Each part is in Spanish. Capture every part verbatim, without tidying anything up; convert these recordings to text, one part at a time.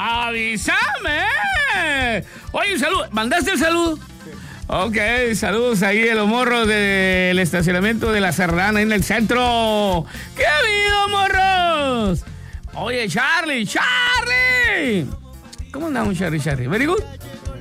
¡Avísame! Oye, salud. ¿Mandaste el saludo? Ok, saludos ahí a los morros del estacionamiento de La Serrana en el centro. ¡Qué ha habido, morros! Oye, Charlie, Charlie. ¿Cómo andamos, Charlie, Charlie? ¿Very good?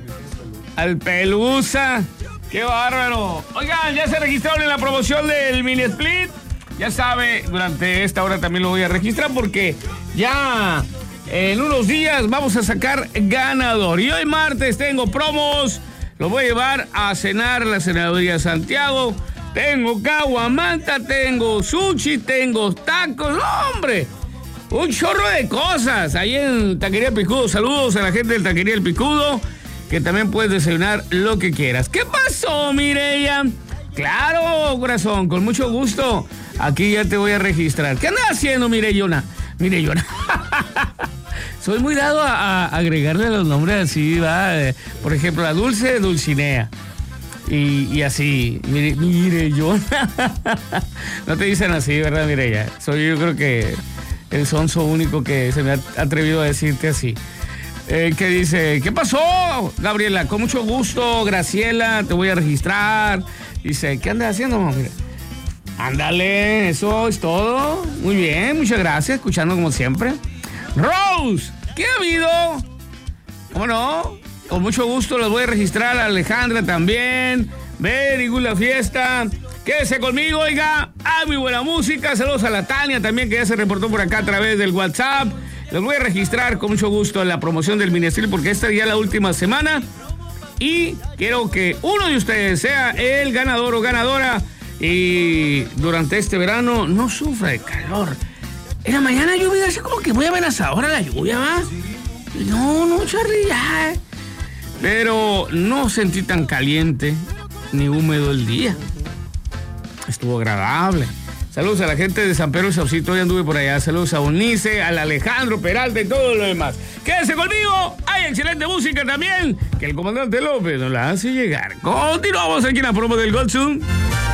Al Pelusa. ¡Qué bárbaro! Oigan, ya se registraron en la promoción del mini split. Ya sabe, durante esta hora también lo voy a registrar porque ya en unos días vamos a sacar ganador. Y hoy martes tengo promos. Lo voy a llevar a cenar a la Senaduría Santiago. Tengo caguamanta, tengo sushi, tengo tacos. ¡No, hombre! Un chorro de cosas. Ahí en Taquería El Picudo. Saludos a la gente del Taquería El Picudo, que también puedes desayunar lo que quieras. ¿Qué pasó, Mireya? Claro, corazón, con mucho gusto. Aquí ya te voy a registrar. ¿Qué andas haciendo, Mireyona? Mireyona. Soy muy dado a, a agregarle los nombres así, ¿va? Por ejemplo, a Dulce, Dulcinea. Y, y así, mire, Mireyona. No te dicen así, ¿verdad, Mireya? Soy, yo creo que el sonso único que se me ha atrevido a decirte así. Eh, ¿Qué dice? ¿Qué pasó, Gabriela? Con mucho gusto, Graciela, te voy a registrar. Dice, ¿qué andas haciendo, mamá? Mira. Ándale, eso es todo. Muy bien, muchas gracias, escuchando como siempre. Rose, ¿qué ha habido? ¿Cómo no? Con mucho gusto los voy a registrar. Alejandra también. Very good la fiesta. Quédese conmigo, oiga. Ah, muy buena música. Saludos a la Tania también, que ya se reportó por acá a través del WhatsApp. Los voy a registrar con mucho gusto en la promoción del Ministril porque esta ya es la última semana. Y quiero que uno de ustedes sea el ganador o ganadora. Y durante este verano no sufra de calor. En la mañana lluvia, así como que muy amenazadora la lluvia, ¿va? No, no, Charlie, ya. Pero no sentí tan caliente ni húmedo el día. Estuvo agradable. Saludos a la gente de San Pedro y Saucito, hoy anduve por allá. Saludos a Unice, al Alejandro Peralta y todo lo demás. Quédese conmigo, hay excelente música también, que el comandante López nos la hace llegar. Continuamos aquí en la promo del Gold Zoom.